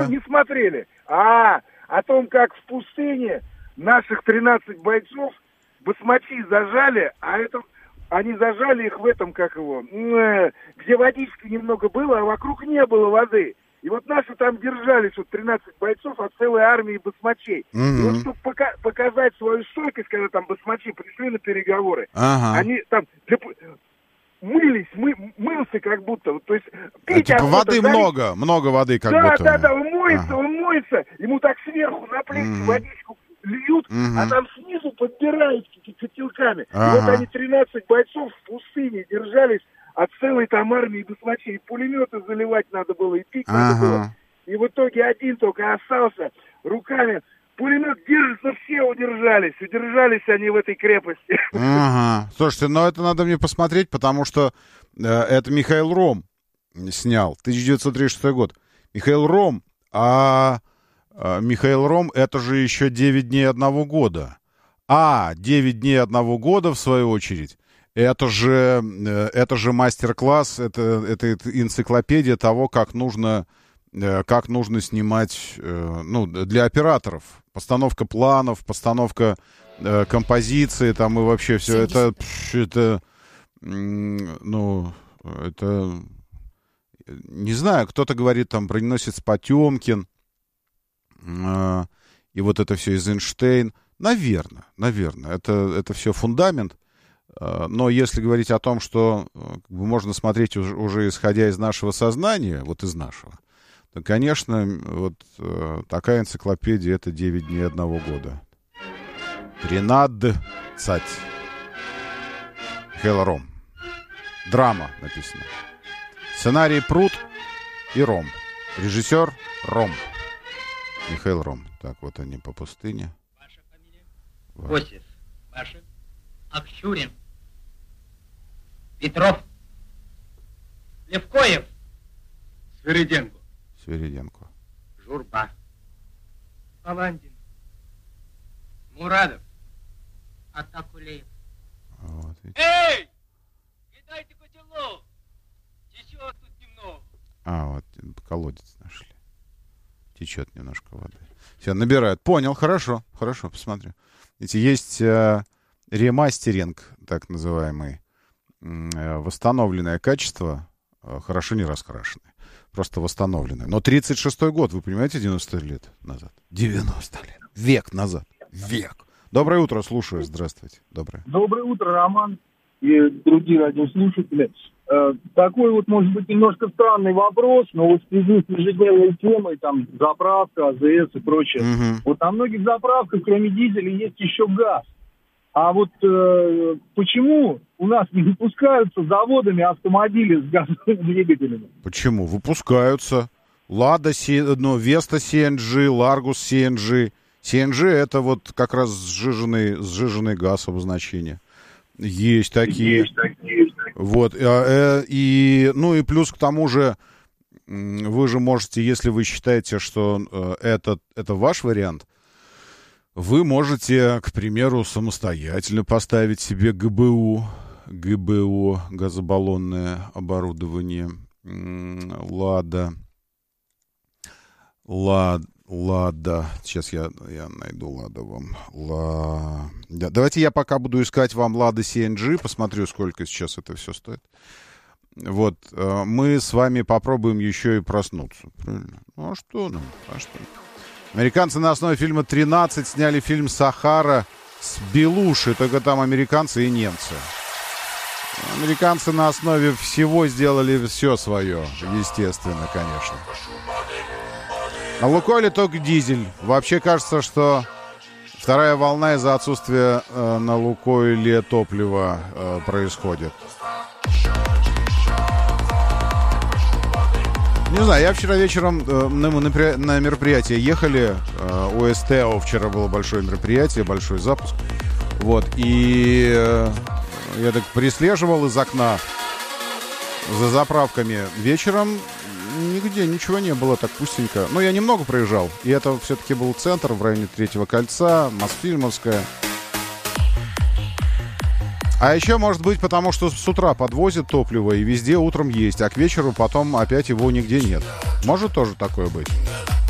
Ну, не смотрели. О том, как в пустыне наших 13 бойцов басмачи зажали, они зажали их в этом, где водички немного было, а вокруг не было воды. И вот наши там держались, 13 бойцов от целой армии басмачей. И вот, чтобы показать свою стойкость, когда там басмачи пришли на переговоры, они там мылся как будто. То есть пить типа воды много воды как будто. Да, он моется, ему так сверху на плечи водичку льют, а там снизу подбирают котелками. И вот они 13 бойцов в пустыне держались от целой там армии басмачей. Пулеметы заливать надо было, и пить надо было. И в итоге один только остался руками. Пулемет держится, все удержались. Удержались они в этой крепости. Слушайте, это надо мне посмотреть, потому что это Михаил Ром снял. 1936 год. Михаил Ром, Михаил Ром, это же еще 9 дней одного года. 9 дней одного года, в свою очередь, это же мастер-класс, это энциклопедия того, как нужно снимать, для операторов. Постановка планов, постановка композиции, там и вообще все это, не знаю, кто-то говорит, там, броненосец Потемкин, и вот это все Эйзенштейн. Наверное, это все фундамент. Но если говорить о том, что можно смотреть уже исходя из нашего сознания, вот из нашего, то, конечно, вот такая энциклопедия — это 9 дней одного года. Тринадцать. Михаил Ром. Драма написано. Сценарий Прут и Ром. Режиссер Ром. Михаил Ром. Так, вот они по пустыне. Ваша фамилия? Косев. Ваша? Акчурин. Петров. Левкоев. Свириденко. Журба. Паландин. Мурадов. Атакулеев. Вот. Эй! Кидайте котелок! Течет тут немного. Вот колодец нашли. Течет немножко воды. Все, набирают. Понял, хорошо, посмотрю. Есть ремастеринг, так называемый, восстановленное качество, хорошо не раскрашенное, просто восстановленное. Но 36-й год, вы понимаете, 90 лет назад. 90 лет. Век назад. Век. Доброе утро, слушаю. Здравствуйте. Доброе утро, Роман и другие радиослушатели. Такой вот, может быть, немножко странный вопрос, но вот в связи с ежедневной темой, там, заправка, АЗС и прочее. Вот на многих заправках, кроме дизеля, есть еще газ. А вот почему у нас не выпускаются заводами автомобили с газовыми двигателями? Почему? Выпускаются. Веста CNG, Ларгус CNG. CNG — это вот как раз сжиженный газ обозначение. Есть такие. Вот. И плюс к тому же, вы же можете, если вы считаете, что это ваш вариант, вы можете, к примеру, самостоятельно поставить себе ГБУ, газобаллонное оборудование, Лада. Сейчас я найду Лада вам. Давайте я пока буду искать вам Лада CNG, посмотрю, сколько сейчас это все стоит. Вот, мы с вами попробуем еще и проснуться. Правильно? А что нам? Американцы на основе фильма «13» сняли фильм «Сахара» с Белуши, только там американцы и немцы. Американцы на основе всего сделали все свое, естественно, конечно. На Лукойле только дизель. Вообще кажется, что вторая волна из-за отсутствия на Лукойле топлива происходит. Не знаю, я вчера вечером на мероприятие ехали. У СТО вчера было большое мероприятие, большой запуск. Вот, и я так прислеживал из окна за заправками. Вечером нигде ничего не было, так пустенько. Но я немного проезжал. И это все-таки был центр в районе Третьего кольца, Мосфильмовская. А еще, может быть, потому что с утра подвозят топливо и везде утром есть, а к вечеру потом опять его нигде нет. Может тоже такое быть.